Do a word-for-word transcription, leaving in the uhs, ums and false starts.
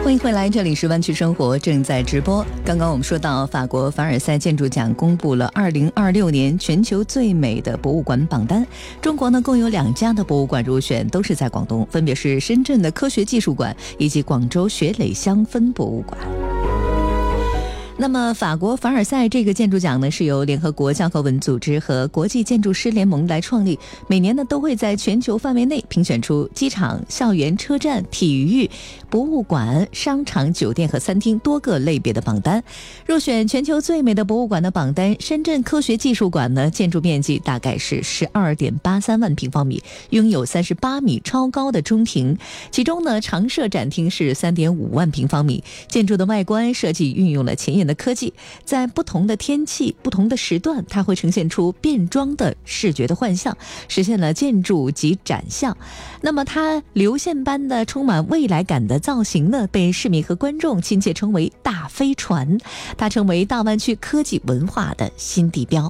欢迎回来，这里是湾区生活正在直播。刚刚我们说到，法国凡尔赛建筑奖公布了二零二六年全球最美的博物馆榜单。中国呢，共有两家的博物馆入选，都是在广东，分别是深圳的科学技术馆以及广州雪磊乡分博物馆。那么法国凡尔赛这个建筑奖呢，是由联合国教科文组织和国际建筑师联盟来创立，每年呢都会在全球范围内评选出机场、校园、车站、体育、博物馆、商场、酒店和餐厅多个类别的榜单。入选全球最美的博物馆的榜单，深圳科学技术馆呢，建筑面积大概是 十二点八三万平方米，拥有三十八米超高的中庭，其中呢常设展厅是 三点五万平方米。建筑的外观设计运用了前沿的科技，在不同的天气、不同的时段，它会呈现出变装的视觉的幻象，实现了建筑及展象。那么它流线般的充满未来感的造型呢，被市民和观众亲切称为大飞船，它成为大湾区科技文化的新地标。